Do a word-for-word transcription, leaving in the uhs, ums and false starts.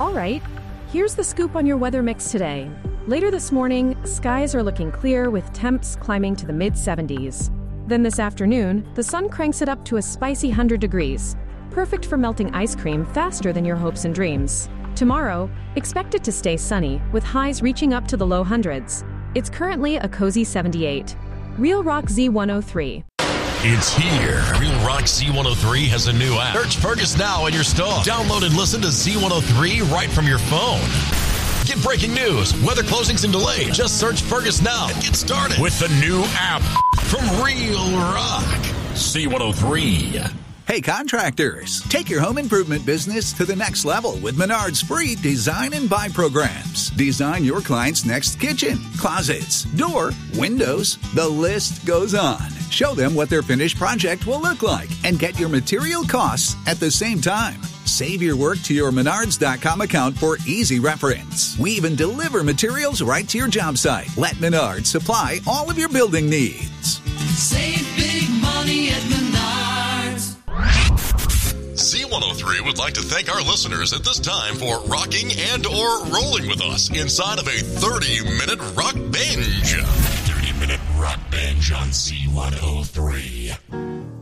All right, here's the scoop on your weather mix today. Later this morning, skies are looking clear with temps climbing to the mid seventies. Then this afternoon, the sun cranks it up to a spicy one hundred degrees, perfect for melting ice cream faster than your hopes and dreams. Tomorrow, expect it to stay sunny, with highs reaching up to the low hundreds. It's currently a cozy seventy-eight. Real Rock Z one oh three. It's here. Real Rock Z one oh three has a new app. Search Fergus now in your store. Download and listen to Z one oh three right from your phone. Get breaking news, weather closings and delays. Just search Fergus now and get started with the new app from Real Rock Z one oh three. Hey contractors, take your home improvement business to the next level with Menard's free Design and Buy programs. Design your client's next kitchen, closets, door, windows, the list goes on. Show them what their finished project will look like and get your material costs at the same time. Save your work to your Menards dot com account for easy reference. We even deliver materials right to your job site. Let Menards supply all of your building needs. Save big money at Menards. Z one oh three would like to thank our listeners at this time for rocking and or rolling with us inside of a thirty-minute rock binge. thirty-minute rock binge on Z one oh three.